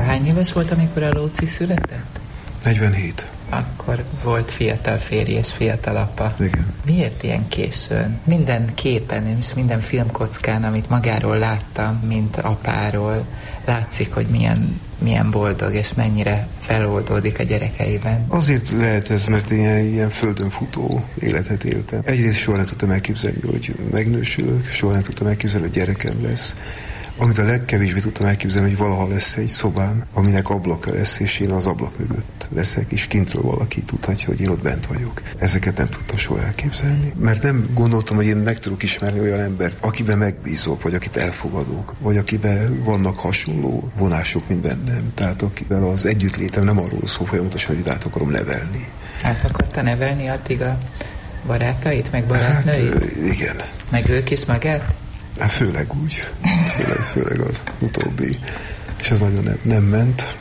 Hány éves volt, amikor a Lóci született? 47. Akkor volt fiatal férj és fiatal apa. Igen. Miért ilyen későn? Minden képen és minden filmkockán, amit magáról láttam, mint apáról, látszik, hogy milyen boldog és mennyire feloldódik a gyerekeiben. Azért lehet ez, mert ilyen földön futó életet éltem. Egyrészt soha nem tudtam elképzelni, hogy megnősülök, soha nem tudtam elképzelni, hogy gyerekem lesz. Amit a legkevésbé tudtam elképzelni, hogy valaha lesz egy szobám, aminek ablaka lesz, és én az ablak mögött leszek, és kintről valaki tudhatja, hogy én ott bent vagyok. Ezeket nem tudtam soha elképzelni. Mert nem gondoltam, hogy én meg tudok ismerni olyan embert, akiben megbízok, vagy akit elfogadok, vagy akiben vannak hasonló vonások, mint bennem. Tehát akivel az együttlétem nem arról szól folyamatosan, hogy át akarom nevelni. Át akarta nevelni addig a barátait, meg barátnőit? Hát, igen. Meg ők is magát? Hát főleg úgy. Főleg az utóbbi. És ez nagyon nem ment.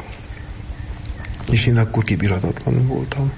És én akkor kibírhatatlan voltam.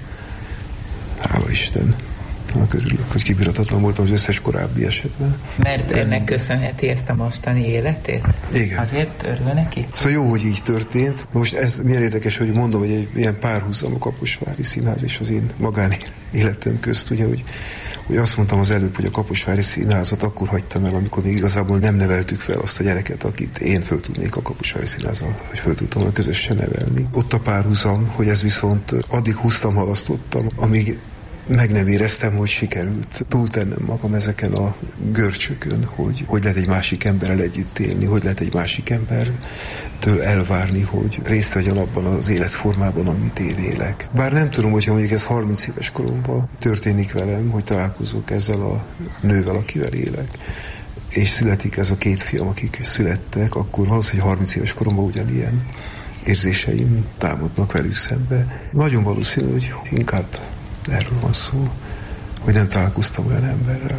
Hála Isten. Annak örülök, hogy kibírhatatlan voltam az összes korábbi esetben. Mert ennek köszönheti ezt a mostani életét? Igen. Azért örül neki? Szóval jó, hogy így történt. Most ez milyen érdekes, hogy mondom, hogy egy ilyen párhuzam a Kaposvári Színház és az én magánéletem közt, ugye, hogy azt mondtam az előbb, hogy a Kaposvári Színházat akkor hagytam el, amikor még igazából nem neveltük fel azt a gyereket, akit én föl tudnék a Kaposvári Színházzal, hogy föl tudtam volna közösen nevelni. Ott a párhuzam, hogy ez viszont addig húztam, halasztottam, amíg meg nem éreztem, hogy sikerült túltennem magam ezeken a görcsökön, hogy lehet egy másik emberrel együtt élni, hogy lehet egy másik embertől elvárni, hogy részt vegyen abban az életformában, amit én élek. Bár nem tudom, hogyha mondjuk ez 30 éves koromban történik velem, hogy találkozok ezzel a nővel, akivel élek, és születik ez a két fiam, akik születtek, akkor valószínűleg 30 éves koromban ugyanilyen érzéseim támadnak velük szembe. Nagyon valószínű, hogy inkább erről van szó, hogy nem találkoztam olyan emberrel.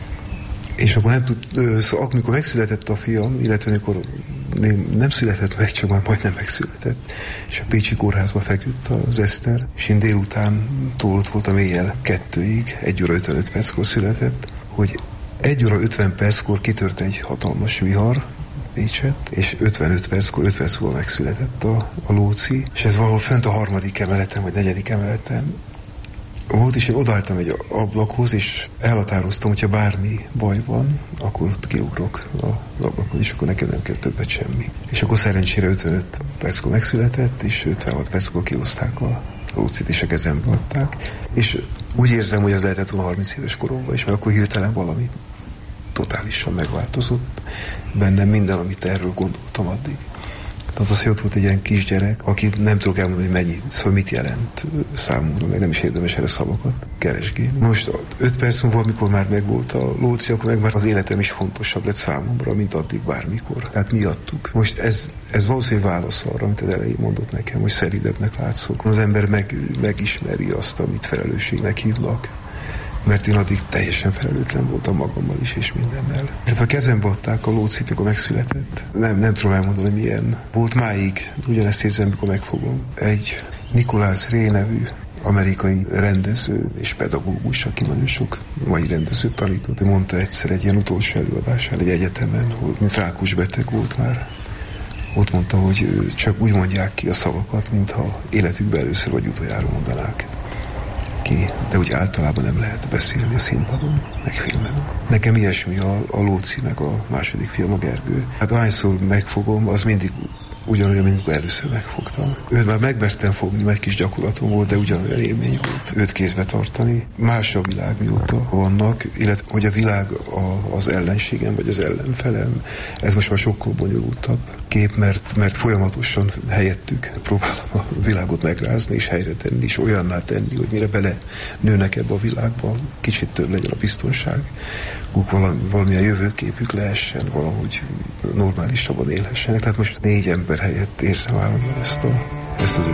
És akkor szóval amikor megszületett a fiam, illetve amikor még nem született meg, csak már majdnem megszületett, és a pécsi kórházba feküdt az Eszter, és én délutántól ott voltam éjjel 2-ig, 1 óra 55 perckor született, hogy 1 óra 50 perckor kitört egy hatalmas vihar, Pécset, és 55 perckor, 5 perc múlva megszületett a Lóci, és ez valahol fönt a 3. emeleten, vagy 4. emeleten volt, és én odaálltam egy ablakhoz, és elhatároztam, hogyha bármi baj van, akkor ott kiugrok az ablakon, és akkor nekem nem kell többet semmi. És akkor szerencsére 55 perckor megszületett, és 56 perckor kihozták a Lócit, és a kezembe adták. És úgy érzem, hogy ez lehetett volna 30 éves koromban is, mert akkor hirtelen valami totálisan megváltozott bennem, minden, amit erről gondoltam addig. Tehát az, hogy ott volt egy ilyen kisgyerek, aki nem tudok elmondani, hogy mennyi, szóval mit jelent számomra, meg nem is érdemes erre szavakat keresgélni. Most 5 perc múlva, amikor már megvolt a Lóci, akkor meg már az életem is fontosabb lett számomra, mint addig bármikor. Tehát miattuk. Most ez valószínűleg válasz arra, amit az elején mondott nekem, hogy szeridebbnek látszok. Az ember megismeri azt, amit felelősségnek hívnak. Mert én addig teljesen felelőtlen voltam magammal is, és mindennel. Tehát a kezembe adták a Lócit, amikor megszületett. Nem tudom elmondani, milyen volt máig. Ugyanezt érzem, amikor megfogom. Egy Nicholas Ray nevű amerikai rendező és pedagógus, aki nagyon sok mai rendezőt tanított. Ő mondta egyszer egy ilyen utolsó előadásán egy egyetemen, mint rákos beteg volt már. Ott mondta, hogy csak úgy mondják ki a szavakat, mintha életükben először vagy utoljára mondanák ki, de úgy általában nem lehet beszélni a színpadon, meg filmen. Nekem ilyesmi a Lóci, meg a második fiam, a Gergő. Hát ahányszor megfogom, az mindig ugyanolyan, mint amikor először megfogtam. Őt már megmertem fogni, mert egy kis gyakorlatom volt, de ugyanolyan élmény volt őt kézbe tartani. Más a világ, mióta vannak, illetve hogy a világ az ellenségem, vagy az ellenfelem, ez most már sokkal bonyolultabb kép, mert folyamatosan helyettük próbálom a világot megrázni, és helyre tenni, és olyanná tenni, hogy mire bele nőnek ebbe a világba, kicsit több legyen a biztonság, valamilyen jövőképük lehessen, valahogy normálisabban élhessenek. Tehát most 4 ember helyett érzem állandóan ezt az